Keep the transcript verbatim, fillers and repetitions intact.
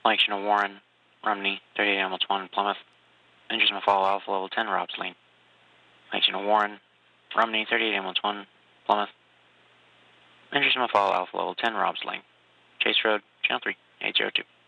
Mike Channel Warren, Romney, thirty-eight Hamilton one, Plymouth. Engines follow Alpha Level ten, Rob's Lane. Mike Channel Warren, Romney, thirty-eight Hamilton one, Plymouth. Engines follow Alpha Level ten, Rob's Lane. Chase Road, Channel three, eight zero two.